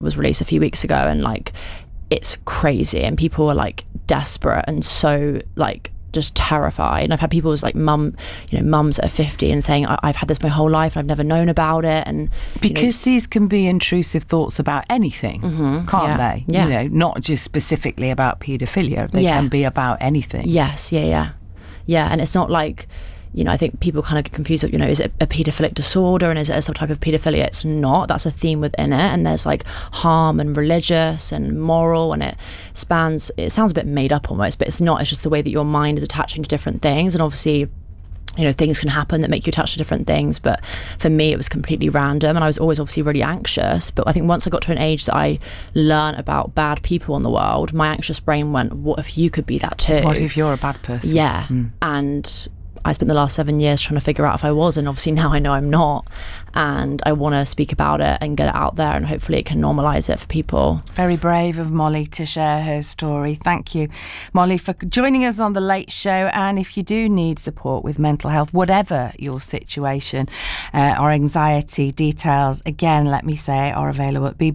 was released a few weeks ago, and like it's crazy, and people are like desperate and so like just terrified. And I've had people who's like mums that are 50 and saying, I've had this my whole life and I've never known about it. And because these can be intrusive thoughts about anything, can't they? Yeah. Not just specifically about paedophilia, they can be about anything. Yes, yeah. And it's not like, I think people kind of get confused of, is it a paedophilic disorder and is it some type of paedophilia? It's not. That's a theme within it. And there's like harm and religious and moral, and it sounds a bit made up almost, but it's not. It's just the way that your mind is attaching to different things. And obviously, things can happen that make you attach to different things. But for me, it was completely random, and I was always obviously really anxious. But I think once I got to an age that I learned about bad people in the world, my anxious brain went, what if you could be that too? What if you're a bad person? Yeah. And I spent the last 7 years trying to figure out if I was, and obviously now I know I'm not, and I want to speak about it and get it out there, and hopefully it can normalise it for people. Very brave of Molly to share her story. Thank you, Molly, for joining us on The Late Show. And if you do need support with mental health, whatever your situation or anxiety, details, again, let me say, are available at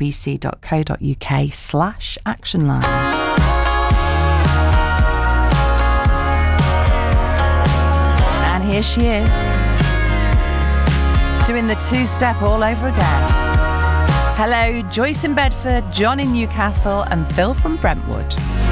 bbc.co.uk/actionline. Here she is, doing the two-step all over again. Hello, Joyce in Bedford, John in Newcastle, and Phil from Brentwood.